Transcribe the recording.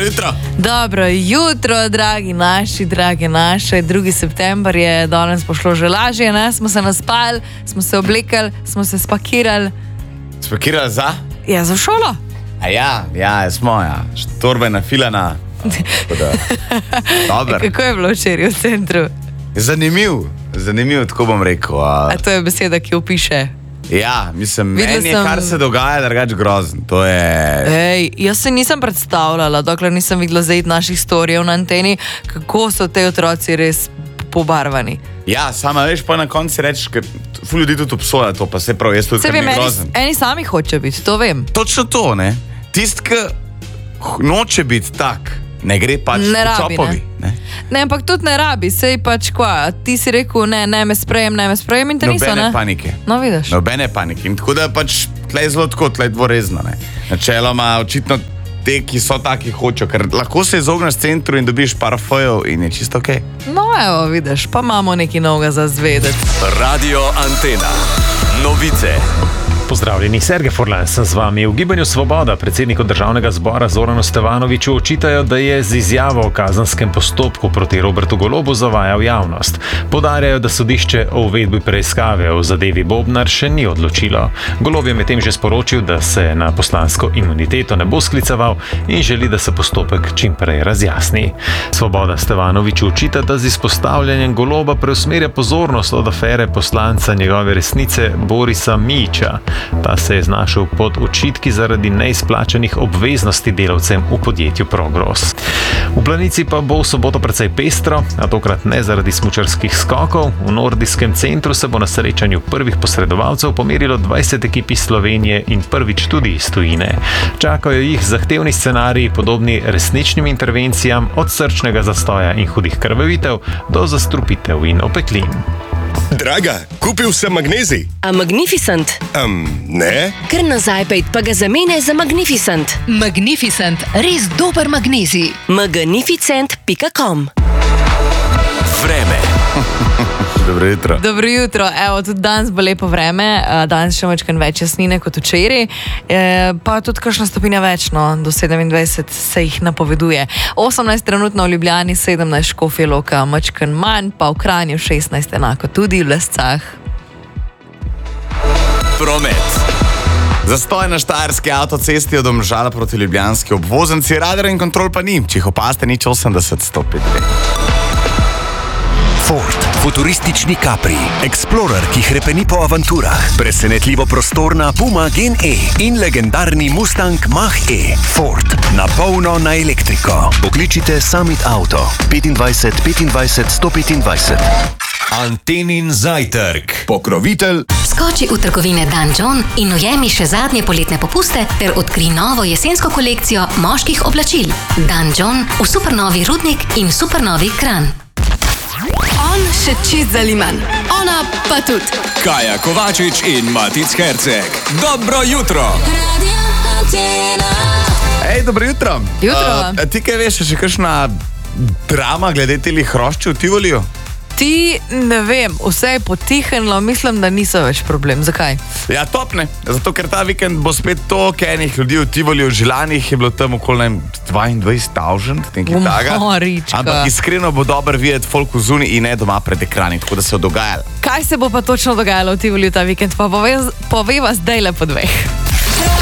jutro. Dobro jutro, dragi naši, drage naše. 2. september je, danes bo šlo že lažje, ne? Smo se naspali, smo se oblekali, smo se spakirali. Spakirali za? Ja, za šolo. A ja, smo, ja. Torbe nafilana. Dober. Kako je bilo včeraj v centru? Zanimiv, tako bom rekel. A to je beseda, ki opiše. Ja, mislim, meni je, kar se dogaja, drugač grozen. To je... Ej, jaz se nisem predstavljala, dokler nisem videla zaid naših storijev na anteni, kako so te otroci res pobarvani. Ja, sama veš, pa na koncu rečeš, ker ful ljudi tudi obsoja to, pa se prav, jaz tudi kar mi grozen. Eni sami hoče biti, to vem. Točno to, ne? Tist, ki noče biti tak, ne gre pač ne po čopovi. Ne, ampak tudi ne rabi, sej pač kva. Ti si rekel, ne me sprejem in te niso, ne? Nobene panike. No, vidiš. Nobene panike. In tako da pač tle je zelo tako, tle je dvorezno, ne? Načeloma, očitno te, ki so taki, hočejo, ker lahko se izogneš centru in dobiš par fojev in je čisto okej. No, evo, vidiš, pa imamo nekaj novega za zvedeti. Radio Antena. Novice. Pozdravljeni, Sergej Furlan sem z vami. V Gibanju Svoboda predsedniku državnega zbora Zoranu Stevanoviću očitajo, da je z izjavo o kazanskem postopku proti Robertu Golobu zavajal javnost. Poudarjajo, da sodišče o uvedbi preiskave o zadevi Bobnar še ni odločilo. Golob je medtem že sporočil, da se na poslansko imuniteto ne bo skliceval in želi, da se postopek čim prej razjasni. Svoboda Stevanoviću očita, da z izpostavljanjem Goloba preusmerja pozornost od afere poslanca njegove resnice Borisa Mijića. Ta se je znašel pod očitki zaradi neizplačanih obveznosti delavcem v podjetju Progros. V Planici pa bo v soboto precej pestro, a tokrat ne zaradi smučarskih skokov. V nordijskem centru se bo na srečanju prvih posredovalcev pomerilo 20 ekip iz Slovenije in prvič tudi iz tujine. Čakajo jih zahtevni scenariji, podobni resničnim intervencijam, od srčnega zastoja in hudih krvavitev do zastrupitev in opeklin. Draga, kupil sem magnezij. A Magnificent? Ne. Ker nazaj pejt pa ga zamene za Magnificent. Magnificent, res dober magnezij. Magnificent.com. Vreme. Dobro jutro. Dobro jutro, evo, tudi danes bo lepo vreme, danes še majčkeno več jasnine kot včeraj, pa tudi kakšna stopinja več, no, do 27 se jih napoveduje. 18 trenutno v Ljubljani, 17 Škofja Loka, majčkeno manj, pa v Kranju 16 enako, tudi v Lescah. Promet. Zastoj na štajerski avtocesti od Domžal proti ljubljanski obvoznici, radar in kontrol pa ni, če jih opaste nič 80 105. Ford, futuristični Capri, Explorer, ki hrepeni po avanturah, presenetljivo prostorna Puma Gen E in legendarni Mustang Mach-E. Ford, na polno na elektriko. Pokličite Summit Auto 25 25 125. Antenin zajtrk. Pokrovitelj. Skoči v trgovine Dan John in ujemi še zadnje poletne popuste ter odkri novo jesensko kolekcijo moških oblačil. Dan John v supernovi Rudnik in supernovi Kranj. On še čist zaliman, ona pa tudi. Kaja Kovačič in Matic Herceg. Dobro jutro. Ej, dobro jutro. Jutro. Ti kaj veš, še kakšna drama glede telih hroščev v Tivoliju? Ti ne vem, vse je potihnilo, mislim, da niso več problem. Zakaj? Ja, top ne. Zato, ker ta vikend bo spet toliko enih ljudi v Tivoliju, Žilanih je bilo tam okoli 22,000, nekaj takega. Morička. Ampak iskreno bo dobro videti folk v zuni in ne doma pred ekrani, tako da se je dogajalo. Kaj se bo pa točno dogajalo v Tivoliju ta vikend, pa poveva zdaj le po 2.